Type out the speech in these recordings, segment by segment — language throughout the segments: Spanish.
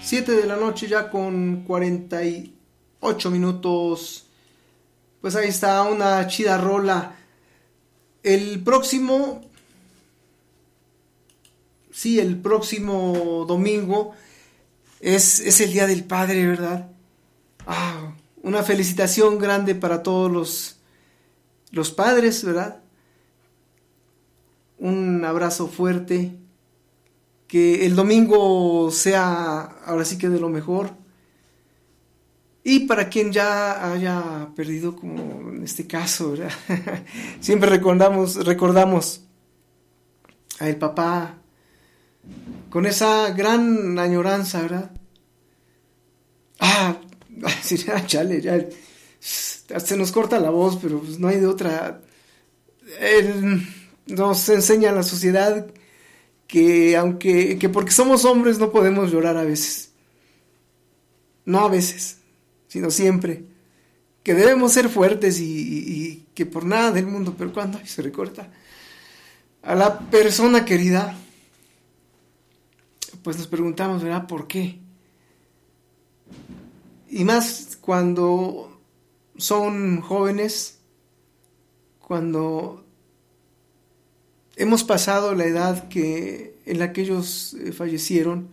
7 de la noche ya con 48 minutos. Pues ahí está una chida rola. El próximo domingo es el Día del Padre, ¿verdad? Una felicitación grande para todos los padres, ¿verdad? Un abrazo fuerte. Que el domingo sea ahora sí que de lo mejor. Y para quien ya haya perdido, como en este caso, ¿verdad? Siempre recordamos a el papá con esa gran añoranza, ¿verdad? Chale, ya se nos corta la voz, pero pues no hay de otra. Nos enseña la sociedad que porque somos hombres no podemos llorar a veces. No a veces, sino siempre. Que debemos ser fuertes y que por nada del mundo, pero cuando se recorta a la persona querida, pues nos preguntamos, ¿verdad? ¿Por qué? Y más cuando son jóvenes, cuando hemos pasado la edad en la que ellos fallecieron,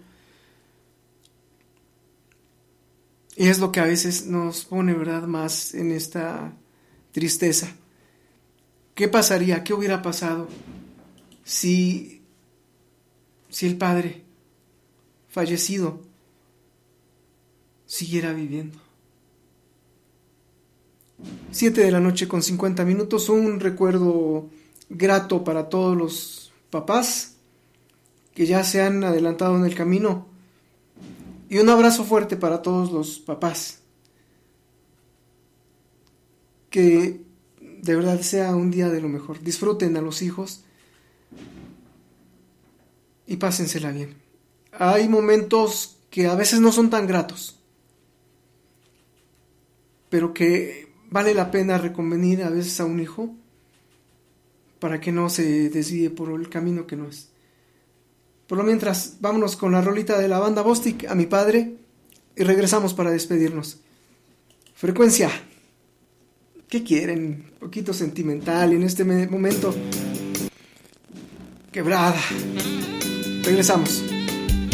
y es lo que a veces nos pone, ¿verdad?, más en esta tristeza. ¿Qué pasaría? ¿Qué hubiera pasado si el padre fallecido siguiera viviendo? 7 de la noche con 50 minutos, un recuerdo grato para todos los papás que ya se han adelantado en el camino, y un abrazo fuerte para todos los papás. Que de verdad sea un día de lo mejor. Disfruten a los hijos y pásensela bien. Hay momentos que a veces no son tan gratos, pero que vale la pena reconvenir a veces a un hijo para que no se desvíe por el camino que no es. Por lo mientras, vámonos con la rolita de la banda Bostik, A mi padre, y regresamos para despedirnos. Frecuencia, ¿qué quieren? Un poquito sentimental en este momento. Quebrada. Regresamos.